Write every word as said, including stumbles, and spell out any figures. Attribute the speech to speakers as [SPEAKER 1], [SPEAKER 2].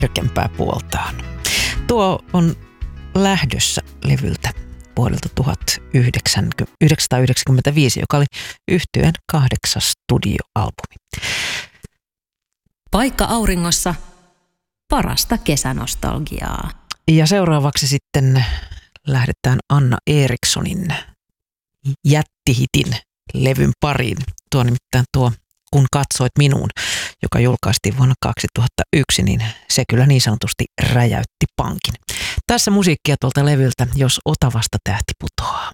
[SPEAKER 1] herkempää puoltaan. Tuo on lähdössä levyltä vuodelta tuhatyhdeksänsataayhdeksänkymmentäviisi, joka oli yhtyeen kahdeksas studioalbumi.
[SPEAKER 2] Paikka auringossa, parasta kesänostalgiaa.
[SPEAKER 1] Ja seuraavaksi sitten lähdetään Anna Erikssonin jättihitin levyn pariin. Tuo nimittäin tuo Kun katsoit minuun, joka julkaistiin vuonna kaksituhattayksi, niin se kyllä niin sanotusti räjäytti pankin. Tässä musiikkia tuolta levyltä, Jos Otavasta tähti putoaa.